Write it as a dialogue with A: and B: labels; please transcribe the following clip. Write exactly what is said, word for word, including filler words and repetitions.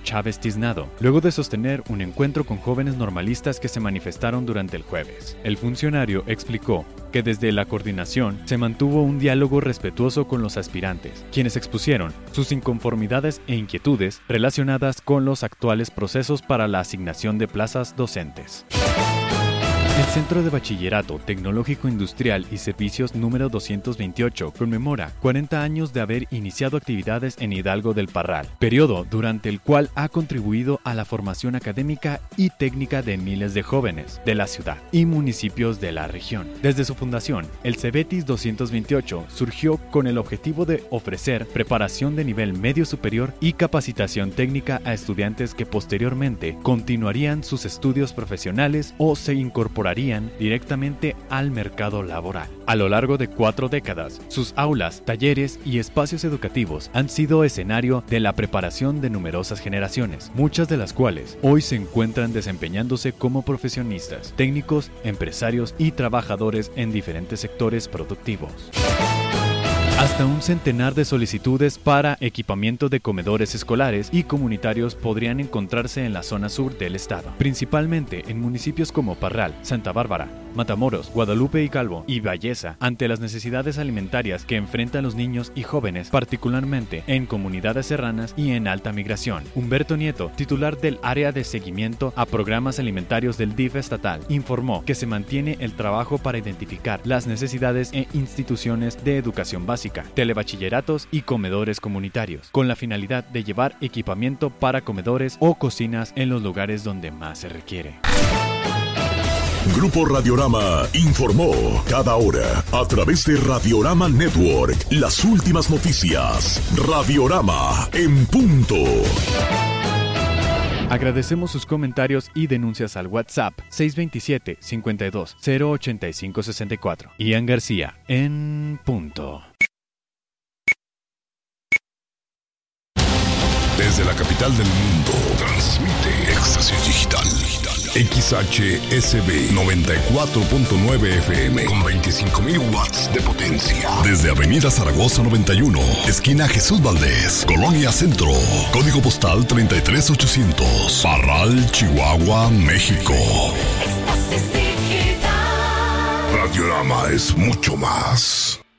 A: Chávez Tiznado, luego de sostener un encuentro con jóvenes normalistas que se manifestaron durante el jueves. El funcionario explicó que desde la coordinación se mantuvo un diálogo respetuoso con los aspirantes, quienes expusieron sus inconformidades e inquietudes relacionadas con los actuales procesos para la asignación de plazas docentes. El Centro de Bachillerato Tecnológico Industrial y Servicios número doscientos veintiocho conmemora cuarenta años de haber iniciado actividades en Hidalgo del Parral, periodo durante el cual ha contribuido a la formación académica y técnica de miles de jóvenes de la ciudad y municipios de la región. Desde su fundación, el CEBETIS doscientos veintiocho surgió con el objetivo de ofrecer preparación de nivel medio superior y capacitación técnica a estudiantes que posteriormente continuarían sus estudios profesionales o se incorporarían directamente al mercado laboral. A lo largo de cuatro décadas, sus aulas, talleres y espacios educativos han sido escenario de la preparación de numerosas generaciones, muchas de las cuales hoy se encuentran desempeñándose como profesionistas, técnicos, empresarios y trabajadores en diferentes sectores productivos. Hasta un centenar de solicitudes para equipamiento de comedores escolares y comunitarios podrían encontrarse en la zona sur del estado, principalmente en municipios como Parral, Santa Bárbara, Matamoros, Guadalupe y Calvo y Valleza, ante las necesidades alimentarias que enfrentan los niños y jóvenes, particularmente en comunidades serranas y en alta migración. Humberto Nieto, titular del área de seguimiento a programas alimentarios del D I F estatal, informó que se mantiene el trabajo para identificar las necesidades e instituciones de educación básica, telebachilleratos y comedores comunitarios, con la finalidad de llevar equipamiento para comedores o cocinas en los lugares donde más se requiere.
B: Grupo Radiorama informó cada hora a través de Radiorama Network las últimas noticias. Radiorama en punto.
A: Agradecemos sus comentarios y denuncias al WhatsApp seis dos siete, cinco dos, cero ocho cinco seis cuatro. Ian García en punto.
B: Desde la capital del mundo, transmite Éxtasis Digital. X H S B noventa y cuatro punto nueve F M con veinticinco mil watts de potencia. Desde Avenida Zaragoza noventa y uno, esquina Jesús Valdés, Colonia Centro. Código postal treinta y tres ochocientos. Parral, Chihuahua, México. Radiorama es mucho más.